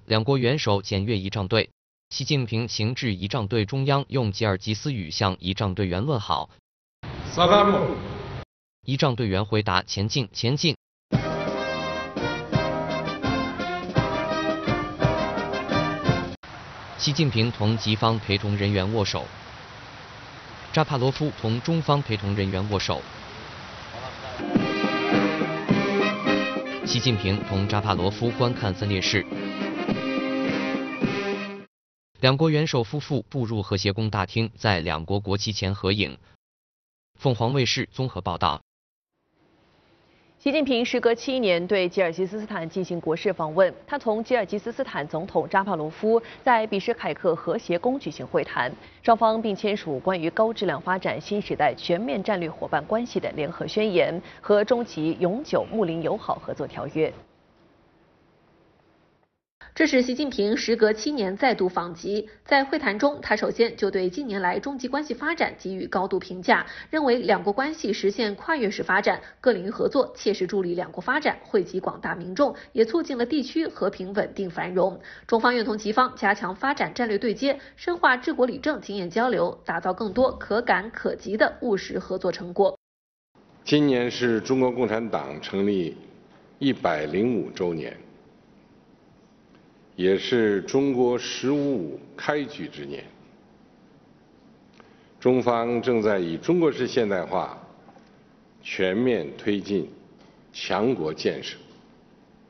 两国元首检阅仪仗队。习近平行至仪仗队中央，用吉尔吉斯语向仪仗队员问好。仪仗队员回答：前进，前进。习近平同吉方陪同人员握手。扎帕罗夫同中方陪同人员握手。习近平同扎帕罗夫观看分列式。两国元首夫妇步入和谐宫大厅，在两国国旗前合影。凤凰卫视综合报道。 习近平时隔7年对吉尔吉斯斯坦进行国事访问，他同吉尔吉斯斯坦总统扎帕罗夫在比什凯克和谐宫举行会谈，双方并签署关于高质量发展新时代全面战略伙伴关系的联合宣言和终极永久睦邻友好合作条约。 这是习近平时隔7年再度访吉，在会谈中，他首先就对近年来中吉关系发展给予高度评价，认为两国关系实现跨越式发展，各领域合作切实助力两国发展，惠及广大民众，也促进了地区和平稳定繁荣。中方愿同吉方加强发展战略对接，深化治国理政经验交流，打造更多可感可及的务实合作成果。 今年是中国共产党成立105周年。也是中国“15+5”开局之年，中方正在以中国式现代化全面推进强国建设。